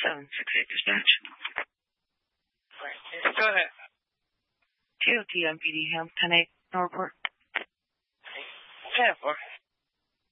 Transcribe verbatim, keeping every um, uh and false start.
seven six eight dispatch. Go ahead. K O T M P D Ham ten eight. No report. ten four.